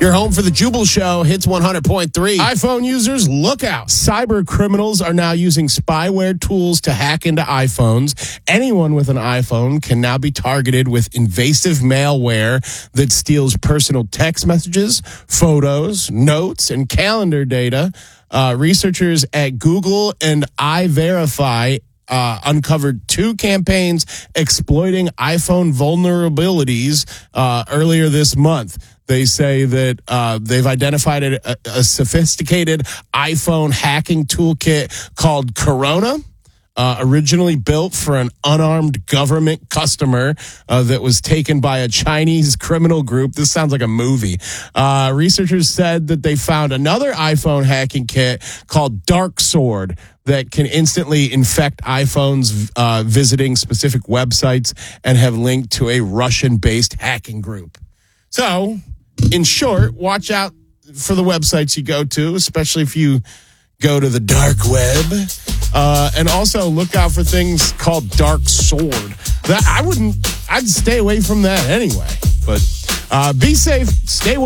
Your home for the Jubal Show, Hits 100.3. iPhone users, look out. Cyber criminals are now using spyware tools to hack into iPhones. Anyone with an iPhone can now be targeted with invasive malware that steals personal text messages, photos, notes, and calendar data. Researchers at Google and iVerify uncovered 2 campaigns exploiting iPhone vulnerabilities earlier this month. They say that they've identified a sophisticated iPhone hacking toolkit called Corona, originally built for an unarmed government customer that was taken by a Chinese criminal group. This sounds like a movie. Researchers said that they found another iPhone hacking kit called Dark Sword that can instantly infect iPhones visiting specific websites and have linked to a Russian-based hacking group. So, in short, watch out for the websites you go to, especially if you go to the dark web. And also look out for things called Dark Sword. I'd stay away from that anyway. But be safe, stay